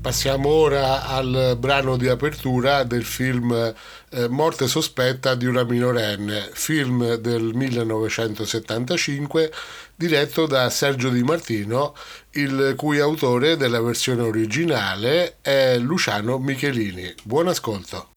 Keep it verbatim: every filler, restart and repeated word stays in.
Passiamo ora al brano di apertura del film eh, Morte sospetta di una minorenne, film del millenovecentosettantacinque diretto da Sergio Di Martino, il cui autore della versione originale è Luciano Michelini. Buon ascolto.